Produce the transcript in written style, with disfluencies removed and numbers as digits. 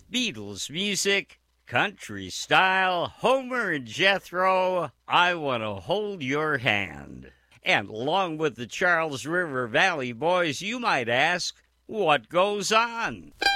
Beatles music, country style, Homer and Jethro, I Want to Hold Your Hand. And along with the Charles River Valley Boys, you might ask, what goes on?